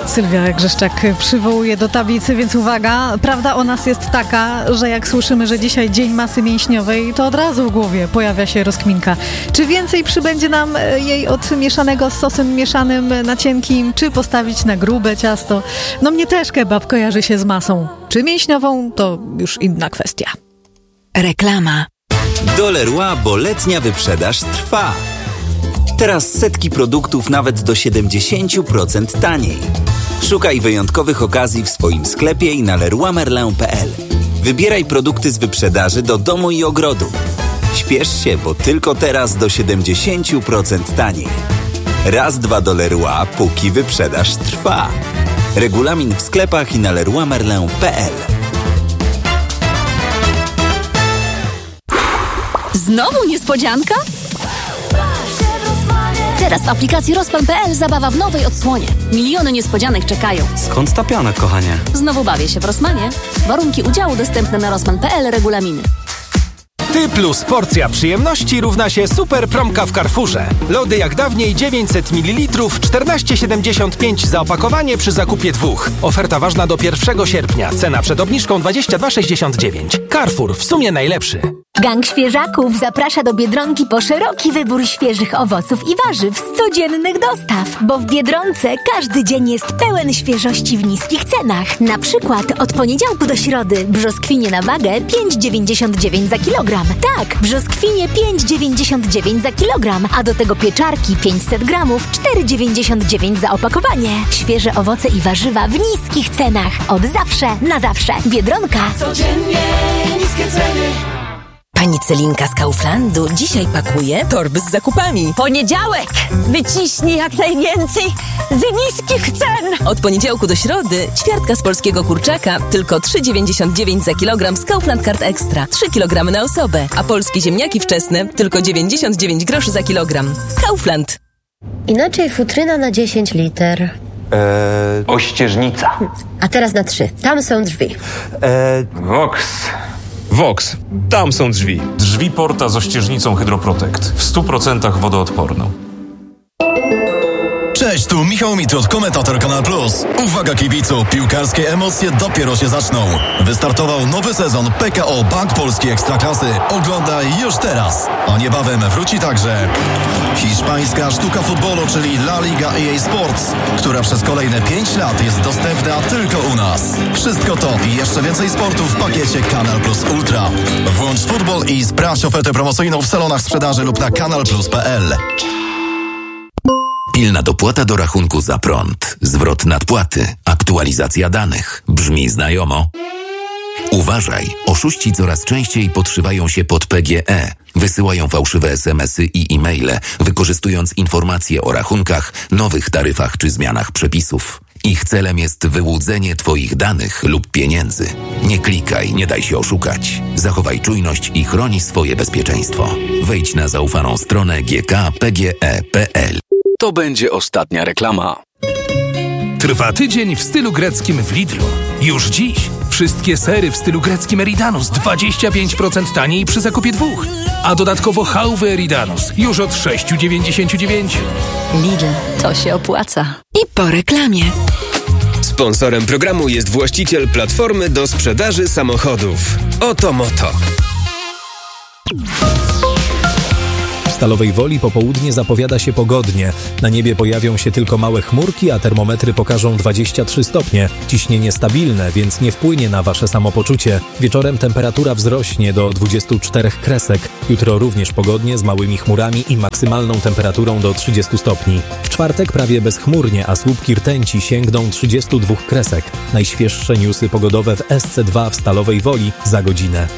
Sylwia Grzeszczak przywołuje do tablicy, więc uwaga, prawda o nas jest taka, że jak słyszymy, że dzisiaj dzień masy mięśniowej, to od razu w głowie pojawia się rozkminka. Czy więcej przybędzie nam jej od mieszanego z sosem mieszanym na cienkim, czy postawić na grube ciasto? No mnie też kebab kojarzy się z masą. Czy mięśniową, to już inna kwestia. Reklama. Do Leroy, bo letnia wyprzedaż trwa. Teraz setki produktów nawet do 70% taniej. Szukaj wyjątkowych okazji w swoim sklepie i na leroymerlin.pl. Wybieraj produkty z wyprzedaży do domu i ogrodu. Śpiesz się, bo tylko teraz do 70% taniej. Raz, dwa do Leroy, póki wyprzedaż trwa. Regulamin w sklepach i na leroymerlin.pl. Znowu niespodzianka? Teraz w aplikacji Rospan.pl zabawa w nowej odsłonie. Miliony niespodzianek czekają. Skąd ta piana, kochanie? Znowu bawię się w Rosmanie. Warunki udziału dostępne na Rospan.pl, regulaminy. Ty plus porcja przyjemności równa się super promka w Carrefourze. Lody jak dawniej 900 ml, 14,75 za opakowanie przy zakupie 2. Oferta ważna do 1 sierpnia. Cena przed obniżką 22,69. Carrefour, w sumie najlepszy. Gang Świeżaków zaprasza do Biedronki po szeroki wybór świeżych owoców i warzyw z codziennych dostaw, bo w Biedronce każdy dzień jest pełen świeżości w niskich cenach. Na przykład od poniedziałku do środy brzoskwinie na wagę 5,99 za kilogram. Tak, brzoskwinie 5,99 za kilogram, a do tego pieczarki 500 gramów 4,99 za opakowanie. Świeże owoce i warzywa w niskich cenach. Od zawsze, na zawsze. Biedronka. Codziennie niskie ceny. Pani Celinka z Kauflandu dzisiaj pakuje torby z zakupami. Poniedziałek! Wyciśnij jak najwięcej z niskich cen! Od poniedziałku do środy ćwiartka z polskiego kurczaka tylko 3,99 za kilogram z Kaufland Card Extra. 3 kg na osobę. A polskie ziemniaki wczesne tylko 99 groszy za kilogram. Kaufland. Inaczej futryna na 10 liter. Ościeżnica. A teraz na 3. Tam są drzwi. Vox. Tam są drzwi. Drzwi Porta z ościeżnicą Hydroprotect. W 100% wodoodporną. Cześć, tu Michał Mitrot, komentator Kanal Plus. Uwaga kibicu, piłkarskie emocje dopiero się zaczną. Wystartował nowy sezon PKO Bank Polski Ekstraklasy. Oglądaj już teraz. A niebawem wróci także hiszpańska sztuka futbolu, czyli La Liga EA Sports, która przez kolejne 5 lat jest dostępna tylko u nas. Wszystko to i jeszcze więcej sportu w pakiecie Kanal Plus Ultra. Włącz futbol i sprawdź ofertę promocyjną w salonach sprzedaży lub na kanalplus.pl. Pilna dopłata do rachunku za prąd, zwrot nadpłaty, aktualizacja danych. Brzmi znajomo? Uważaj, oszuści coraz częściej podszywają się pod PGE. Wysyłają fałszywe SMS-y i e-maile, wykorzystując informacje o rachunkach, nowych taryfach czy zmianach przepisów. Ich celem jest wyłudzenie Twoich danych lub pieniędzy. Nie klikaj, nie daj się oszukać. Zachowaj czujność i chroni swoje bezpieczeństwo. Wejdź na zaufaną stronę gkpge.pl. To będzie ostatnia reklama. Trwa tydzień w stylu greckim w Lidlu. Już dziś wszystkie sery w stylu greckim Eridanus 25% taniej przy zakupie 2. A dodatkowo chałwy Eridanus już od 6,99. Lidl, to się opłaca. I po reklamie. Sponsorem programu jest właściciel platformy do sprzedaży samochodów. Oto Moto. W Stalowej Woli popołudnie zapowiada się pogodnie. Na niebie pojawią się tylko małe chmurki, a termometry pokażą 23 stopnie. Ciśnienie stabilne, więc nie wpłynie na wasze samopoczucie. Wieczorem temperatura wzrośnie do 24 kresek. Jutro również pogodnie z małymi chmurami i maksymalną temperaturą do 30 stopni. W czwartek prawie bezchmurnie, a słupki rtęci sięgną 32 kresek. Najświeższe newsy pogodowe w SC2 w Stalowej Woli za godzinę.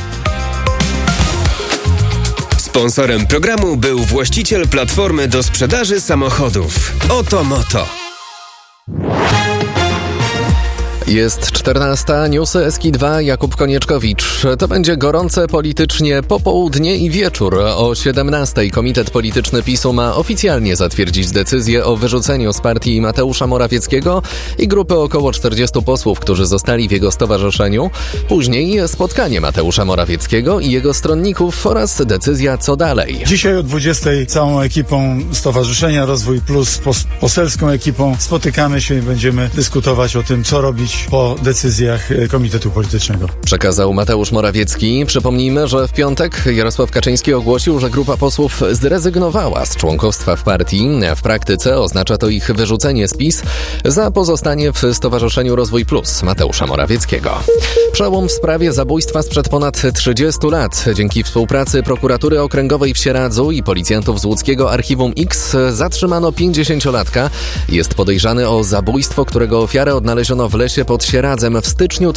Sponsorem programu był właściciel platformy do sprzedaży samochodów. Oto Moto. Jest 14, newsy Eski2, Jakub Konieczkowicz. To będzie gorące politycznie popołudnie i wieczór. O 17 Komitet Polityczny PiS-u ma oficjalnie zatwierdzić decyzję o wyrzuceniu z partii Mateusza Morawieckiego i grupy około 40 posłów, którzy zostali w jego stowarzyszeniu. Później spotkanie Mateusza Morawieckiego i jego stronników oraz decyzja co dalej. Dzisiaj o 20 całą ekipą Stowarzyszenia Rozwój Plus, poselską ekipą spotykamy się i będziemy dyskutować o tym, co robić po decyzjach Komitetu Politycznego. Przekazał Mateusz Morawiecki. Przypomnijmy, że w piątek Jarosław Kaczyński ogłosił, że grupa posłów zrezygnowała z członkostwa w partii. W praktyce oznacza to ich wyrzucenie z PiS za pozostanie w Stowarzyszeniu Rozwój Plus Mateusza Morawieckiego. Przełom w sprawie zabójstwa sprzed ponad 30 lat. Dzięki współpracy Prokuratury Okręgowej w Sieradzu i policjantów z łódzkiego Archiwum X zatrzymano 50-latka. Jest podejrzany o zabójstwo, którego ofiarę odnaleziono w lesie pod Sieradzem w styczniu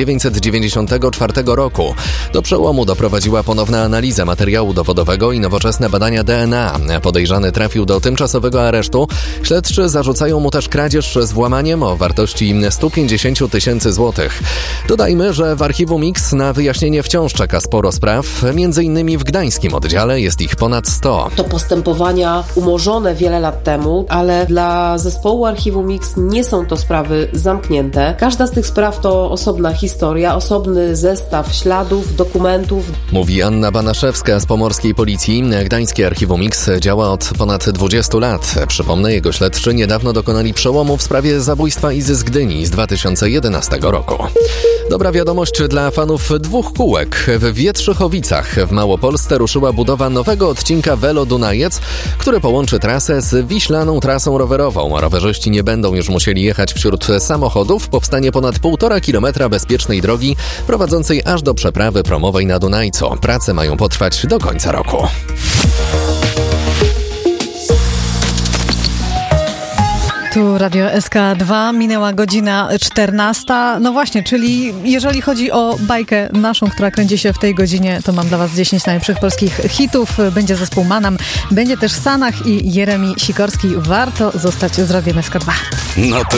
1994 roku. Do przełomu doprowadziła ponowna analiza materiału dowodowego i nowoczesne badania DNA. Podejrzany trafił do tymczasowego aresztu. Śledczy zarzucają mu też kradzież z włamaniem o wartości 150 000 złotych. Dodajmy, że w Archiwum X na wyjaśnienie wciąż czeka sporo spraw. Między innymi w gdańskim oddziale jest ich ponad 100. To postępowania umorzone wiele lat temu, ale dla zespołu Archiwum X nie są to sprawy zamknięte. Każda z tych spraw to osobna historia, osobny zestaw śladów, dokumentów. Mówi Anna Banaszewska z pomorskiej policji. Gdańskie Archiwum X działa od ponad 20 lat. Przypomnę, jego śledczy niedawno dokonali przełomu w sprawie zabójstwa Izy z Gdyni z 2011 roku. Dobra wiadomość dla fanów dwóch kółek. W Wietrzychowicach w Małopolsce ruszyła budowa nowego odcinka Velo Dunajec, który połączy trasę z wiślaną trasą rowerową. Rowerzyści nie będą już musieli jechać wśród samochodów. Powstanie ponad 1,5 kilometra bezpiecznej drogi prowadzącej aż do przeprawy promowej na Dunajcu. Prace mają potrwać do końca roku. Tu Radio SK2, minęła godzina 14. No właśnie, czyli jeżeli chodzi o bajkę naszą, która kręci się w tej godzinie, to mam dla was 10 najlepszych polskich hitów. Będzie zespół Manam, będzie też Sanach i Jeremi Sikorski. Warto zostać z Radiem SK2. No to